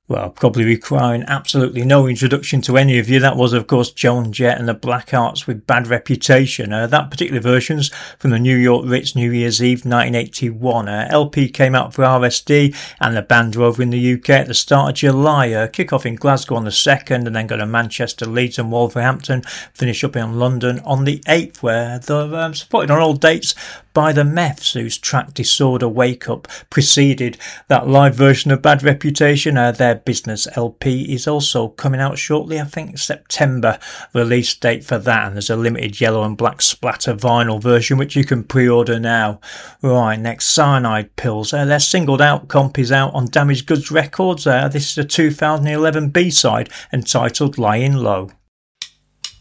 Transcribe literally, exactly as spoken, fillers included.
Well, probably requiring absolutely no introduction to any of you. That was, of course, Joan Jett and the Black Arts with Bad Reputation. Uh, that particular version's from the New York Ritz New Year's Eve nineteen eighty-one. Uh, L P came out for R S D and the band were over in the U K at the start of July. Uh, kick off in Glasgow on the second and then go to Manchester, Leeds and Wolverhampton. Finish up in London on the eighth, where they're um, supported on all dates by the Meths, whose track Disorder Wake Up preceded that live version of Bad Reputation. Uh, their Business L P is also coming out shortly, I think September release date for that, and there's a limited yellow and black splatter vinyl version which you can pre-order now. Right, next, Cyanide Pills. Uh, their singled out comp is out on Damaged Goods Records. Uh, this is a two thousand eleven B-side entitled Lying Low.